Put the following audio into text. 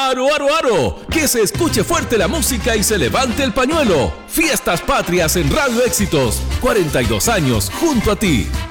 ¡Aro, aro, aro! Que se escuche fuerte la música y se levante el pañuelo. Fiestas Patrias en Radio Éxitos. 42 años junto a ti.